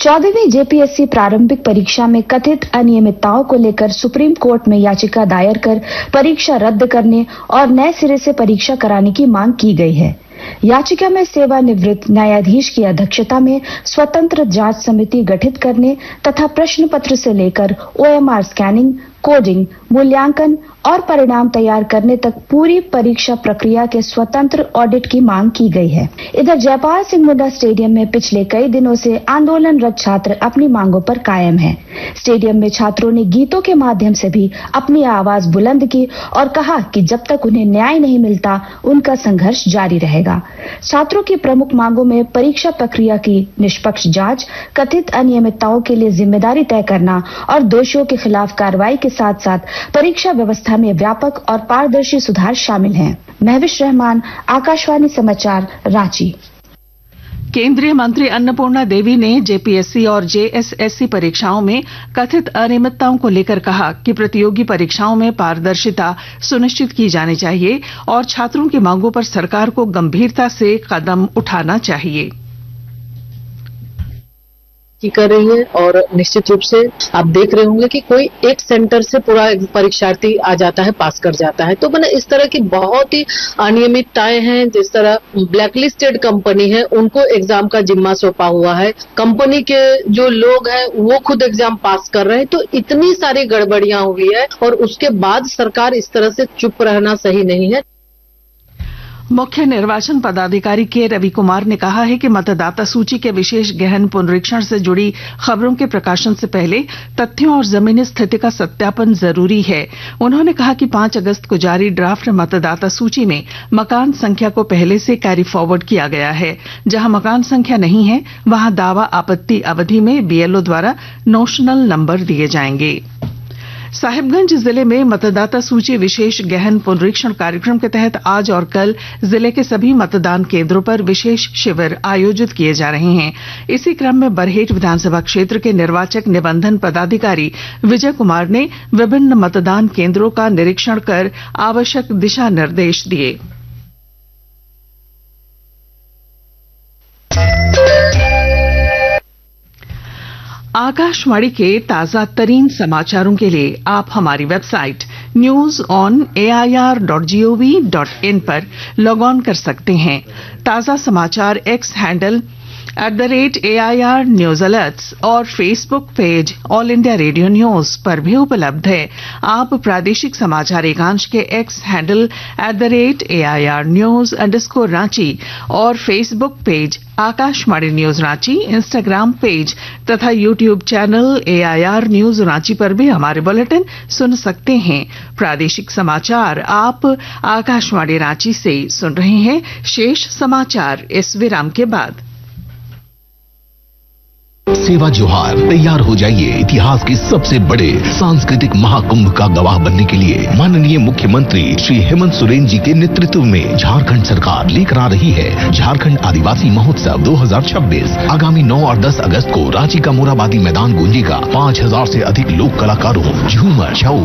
14वीं JPSC प्रारंभिक परीक्षा में कथित अनियमितताओं को लेकर सुप्रीम कोर्ट में याचिका दायर कर परीक्षा रद्द करने और नए सिरे से परीक्षा कराने की मांग की गई है। याचिका में सेवानिवृत्त न्यायाधीश की अध्यक्षता में स्वतंत्र जांच समिति गठित करने तथा प्रश्न पत्र से लेकर ओएमआर स्कैनिंग, कोडिंग, मूल्यांकन और परिणाम तैयार करने तक पूरी परीक्षा प्रक्रिया के स्वतंत्र ऑडिट की मांग की गई है। इधर जयपाल सिंह मुंडा स्टेडियम में पिछले कई दिनों से आंदोलनरत छात्र अपनी मांगों पर कायम हैं। स्टेडियम में छात्रों ने गीतों के माध्यम से भी अपनी आवाज बुलंद की और कहा कि जब तक उन्हें न्याय नहीं मिलता उनका संघर्ष जारी रहेगा। छात्रों की प्रमुख मांगों में परीक्षा प्रक्रिया की निष्पक्ष जांच, कथित अनियमितताओं के लिए जिम्मेदारी तय करना और दोषियों के खिलाफ कार्रवाई के साथ साथ परीक्षा व्यवस्था में व्यापक और पारदर्शी सुधार शामिल हैं। महविश रहमान, आकाशवाणी समाचार, रांची। केंद्रीय मंत्री अन्नपूर्णा देवी ने जेपीएससी और जेएसएससी परीक्षाओं में कथित अनियमितताओं को लेकर कहा कि प्रतियोगी परीक्षाओं में पारदर्शिता सुनिश्चित की जानी चाहिए और छात्रों की मांगों पर सरकार को गंभीरता से कदम उठाना चाहिए। कर रही है और निश्चित रूप से आप देख रहे होंगे कि कोई एक सेंटर से पूरा परीक्षार्थी आ जाता है, पास कर जाता है। तो मैंने इस तरह की बहुत ही अनियमितताएं हैं। जिस तरह ब्लैकलिस्टेड कंपनी है उनको एग्जाम का जिम्मा सौंपा हुआ है, कंपनी के जो लोग हैं वो खुद एग्जाम पास कर रहे हैं। तो इतनी सारी गड़बड़ियां हुई है और उसके बाद सरकार इस तरह से चुप रहना सही नहीं है। मुख्य निर्वाचन पदाधिकारी के रवि कुमार ने कहा है कि मतदाता सूची के विशेष गहन पुनरीक्षण से जुड़ी खबरों के प्रकाशन से पहले तथ्यों और जमीनी स्थिति का सत्यापन जरूरी है। उन्होंने कहा कि 5 अगस्त को जारी ड्राफ्ट मतदाता सूची में मकान संख्या को पहले से कैरी फॉरवर्ड किया गया है। जहां मकान संख्या नहीं है वहां दावा आपत्ति अवधि में बीएलओ द्वारा नोशनल नंबर दिए जाएंगे। साहिबगंज जिले में मतदाता सूची विशेष गहन पुनरीक्षण कार्यक्रम के तहत आज और कल जिले के सभी मतदान केंद्रों पर विशेष शिविर आयोजित किए जा रहे हैं। इसी क्रम में बरहेट विधानसभा क्षेत्र के निर्वाचक निबंधन पदाधिकारी विजय कुमार ने विभिन्न मतदान केंद्रों का निरीक्षण कर आवश्यक दिशा निर्देश दिए। आकाशवाणी के ताजा तरीन समाचारों के लिए आप हमारी वेबसाइट news.on.air.gov.in पर लॉग ऑन कर सकते हैं। ताजा समाचार x handle @AIR news alerts और Facebook page all India radio news पर भी उपलब्ध है। आप प्रादेशिक समाचार एकांश के x handle @AIR news _Ranchi और Facebook page Akashvani news Ranchi, Instagram page तथा YouTube channel AIR news Ranchi पर भी हमारे बुलेटिन सुन सकते हैं। प्रादेशिक समाचार आप आकाशवाणी रांची से सुन रहे हैं। शेष समाचार इस विराम के बाद। सेवा जोहार, तैयार हो जाइए इतिहास के सबसे बड़े सांस्कृतिक महाकुंभ का गवाह बनने के लिए। माननीय मुख्यमंत्री श्री हेमंत सोरेन जी के नेतृत्व में झारखंड सरकार लेकर आ रही है झारखंड आदिवासी महोत्सव 2026। आगामी 9 और 10 अगस्त को रांची का मोरहाबादी मैदान गूंजेगा। 5000 से अधिक लोक कलाकारों, झूमर, छऊ